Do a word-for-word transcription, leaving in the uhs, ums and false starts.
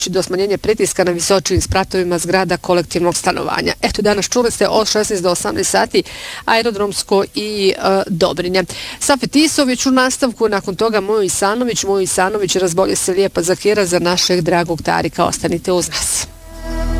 do smanjenja pritiska na visočijim spratovima zgrada kolektivnog stanovanja. Eto, danas čuli ste od šesnaest do osamnaest sati Aerodromsko i e, Dobrinje. Safet Isović u nastavku, nakon toga Mojo Isanović. Mojo Isanović, razbolje se lijepa Zakira za našeg dragog Tarika. Ostanite uz nas.